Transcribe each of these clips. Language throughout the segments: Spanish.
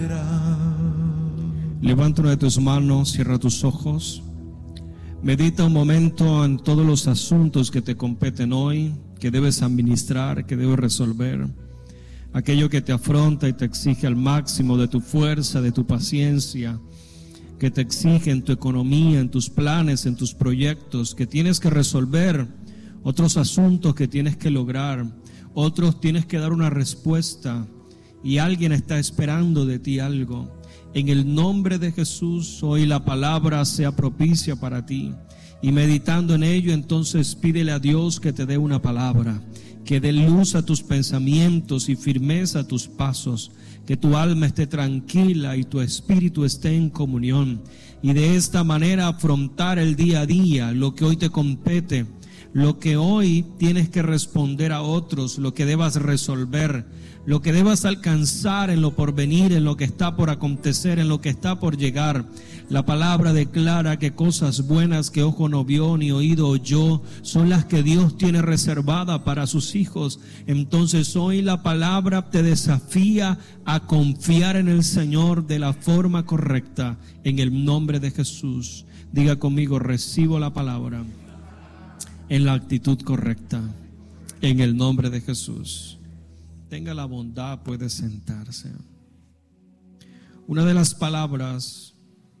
Levanta una de tus manos, cierra tus ojos. Medita un momento en todos los asuntos que te competen hoy, que debes administrar, que debes resolver. Aquello que te afronta y te exige al máximo de tu fuerza, de tu paciencia, que te exige en tu economía, en tus planes, en tus proyectos, que tienes que resolver. Otros asuntos que tienes que lograr, otros tienes que dar una respuesta y alguien está esperando de ti algo. En el nombre de Jesús, hoy la palabra sea propicia para ti. Y meditando en ello, entonces pídele a Dios que te dé una palabra, que dé luz a tus pensamientos y firmeza a tus pasos, que tu alma esté tranquila y tu espíritu esté en comunión. Y de esta manera afrontar el día a día, lo que hoy te compete, lo que hoy tienes que responder a otros, lo que debas resolver, lo que debas alcanzar en lo porvenir, en lo que está por acontecer, en lo que está por llegar. La palabra declara que cosas buenas que ojo no vio ni oído oyó son las que Dios tiene reservada para sus hijos. Entonces hoy la palabra te desafía a confiar en el Señor de la forma correcta, en el nombre de Jesús. Diga conmigo: recibo la palabra en la actitud correcta, en el nombre de Jesús. Tenga la bondad, puede sentarse. Una de las palabras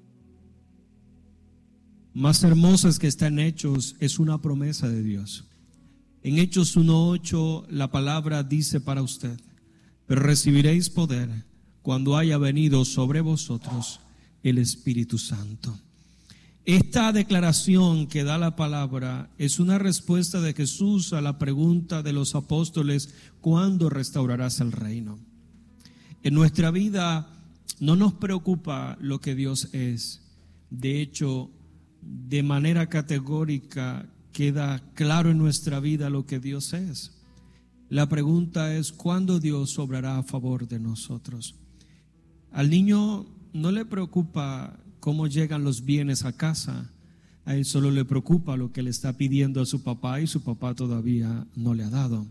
más hermosas que está en Hechos es una promesa de Dios. En Hechos 1:8 la palabra dice para usted: pero recibiréis poder cuando haya venido sobre vosotros el Espíritu Santo. Esta declaración que da la palabra es una respuesta de Jesús a la pregunta de los apóstoles: ¿cuándo restaurarás el reino? En nuestra vida no nos preocupa lo que Dios es. De hecho, de manera categórica queda claro en nuestra vida lo que Dios es. La pregunta es: ¿cuándo Dios obrará a favor de nosotros? Al niño no le preocupa cómo llegan los bienes a casa. A él solo le preocupa lo que le está pidiendo a su papá y su papá todavía no le ha dado.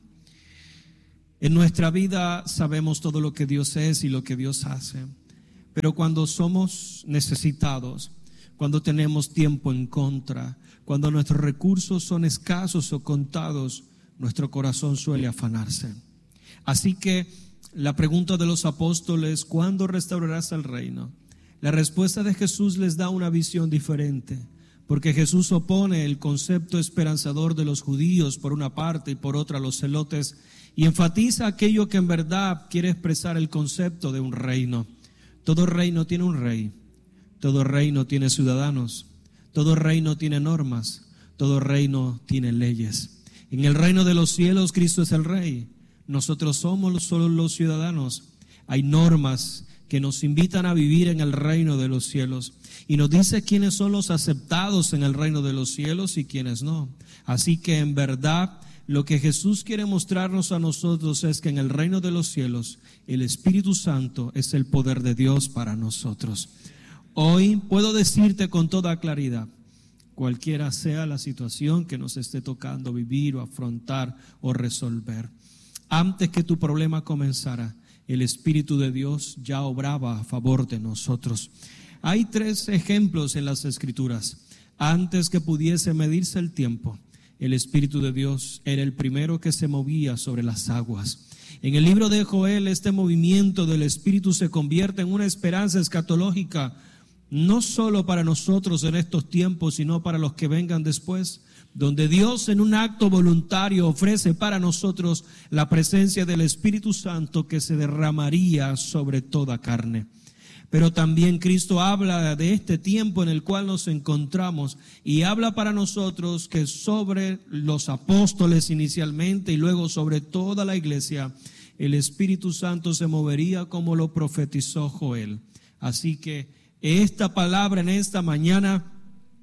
En nuestra vida sabemos todo lo que Dios es y lo que Dios hace, pero cuando somos necesitados, cuando tenemos tiempo en contra, cuando nuestros recursos son escasos o contados, nuestro corazón suele afanarse. Así que la pregunta de los apóstoles: ¿cuándo restaurarás el reino? La respuesta de Jesús les da una visión diferente, porque Jesús opone el concepto esperanzador de los judíos por una parte y por otra los celotes, y enfatiza aquello que en verdad quiere expresar el concepto de un reino. Todo reino tiene un rey, todo reino tiene ciudadanos, todo reino tiene normas, todo reino tiene leyes. En el reino de los cielos Cristo es el rey, nosotros somos solo los ciudadanos. Hay normas que nos invitan a vivir en el reino de los cielos, y nos dice quiénes son los aceptados en el reino de los cielos y quiénes no. Así que en verdad lo que Jesús quiere mostrarnos a nosotros es que en el reino de los cielos el Espíritu Santo es el poder de Dios para nosotros. Hoy puedo decirte con toda claridad, cualquiera sea la situación que nos esté tocando vivir o afrontar o resolver, antes que tu problema comenzara, el Espíritu de Dios ya obraba a favor de nosotros. Hay 3 ejemplos en las Escrituras. Antes que pudiese medirse el tiempo, el Espíritu de Dios era el primero que se movía sobre las aguas. En el libro de Joel, este movimiento del Espíritu se convierte en una esperanza escatológica, no solo para nosotros en estos tiempos, sino para los que vengan después, donde Dios en un acto voluntario ofrece para nosotros la presencia del Espíritu Santo que se derramaría sobre toda carne. Pero también Cristo habla de este tiempo en el cual nos encontramos y habla para nosotros que sobre los apóstoles inicialmente y luego sobre toda la iglesia, el Espíritu Santo se movería como lo profetizó Joel. Así que esta palabra en esta mañana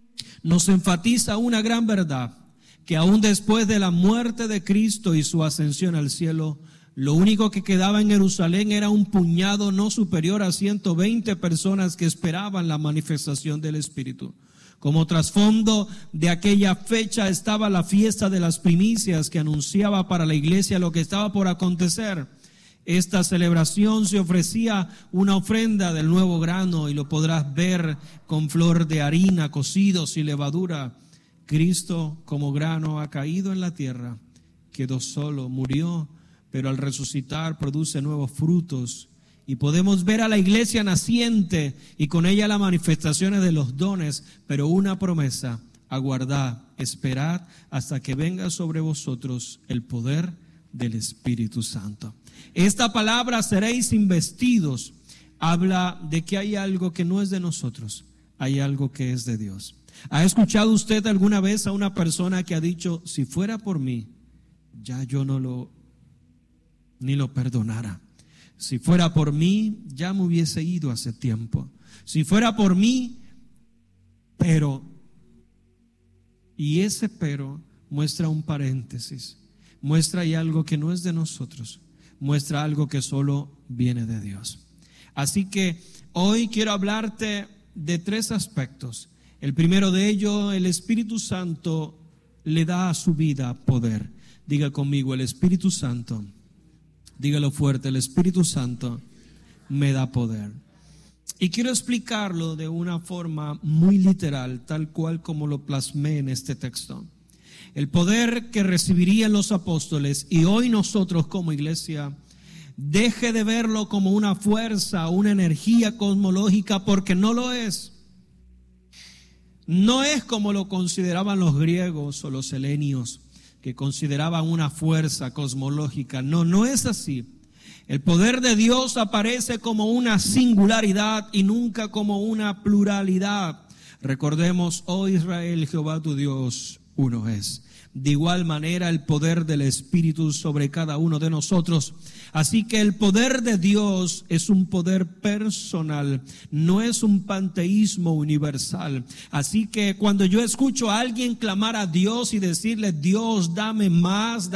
nos enfatiza una gran verdad, que aún después de la muerte de Cristo y su ascensión al cielo, lo único que quedaba en Jerusalén era un puñado no superior a 120 personas que esperaban la manifestación del Espíritu. Como trasfondo de aquella fecha estaba la fiesta de las primicias que anunciaba para la iglesia lo que estaba por acontecer. esta celebración se ofrecía una ofrenda del nuevo grano y lo podrás ver con flor de harina, cocidos y levadura. Cristo como grano ha caído en la tierra, quedó solo, murió, pero al resucitar produce nuevos frutos. Y podemos ver a la iglesia naciente y con ella las manifestaciones de los dones, pero una promesa: aguardad, esperad hasta que venga sobre vosotros el poder del Espíritu Santo. Esta palabra seréis investidos habla de que hay algo que no es de nosotros, hay algo que es de Dios. ¿Ha escuchado usted alguna vez a una persona que ha dicho: si fuera por mí, ya yo ni lo perdonara? Si fuera por mí, ya me hubiese ido hace tiempo. Si fuera por mí, pero... Y ese pero muestra un paréntesis, muestra ahí algo que no es de nosotros, muestra algo que solo viene de Dios. Así que hoy quiero hablarte de 3 aspectos. El primero de ellos: el Espíritu Santo le da a su vida poder. Diga conmigo: el Espíritu Santo. Dígalo fuerte: el Espíritu Santo me da poder. Y quiero explicarlo de una forma muy literal, tal cual como lo plasmé en este texto. El poder que recibirían los apóstoles, y hoy nosotros como iglesia, deje de verlo como una fuerza, una energía cosmológica, porque no lo es. No es como lo consideraban los griegos o los helenios, que consideraban una fuerza cosmológica. No, no es así. El poder de Dios aparece como una singularidad y nunca como una pluralidad. Recordemos: oh Israel, Jehová tu Dios, uno es. De igual manera el poder del Espíritu sobre cada uno de nosotros. Así que el poder de Dios es un poder personal, no es un panteísmo universal. Así que cuando yo escucho a alguien clamar a Dios y decirle: Dios, dame más,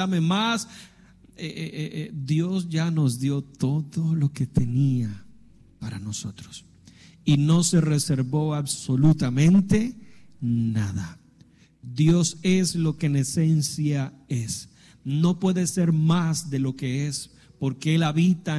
Dios ya nos dio todo lo que tenía para nosotros y no se reservó absolutamente nada. Dios es lo que en esencia es, no puede ser más de lo que es, porque Él habita